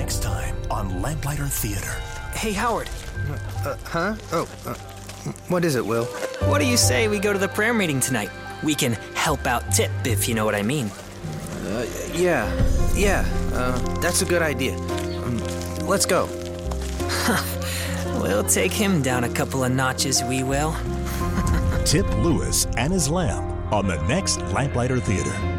Next time on Lamplighter Theater. Hey, Howard. Huh? What is it, Will? What do you say we go to the prayer meeting tonight? We can help out Tip, if you know what I mean. Yeah. That's a good idea. Let's go. We'll take him down a couple of notches, we will. Tip Lewis and his lamp on the next Lamplighter Theater.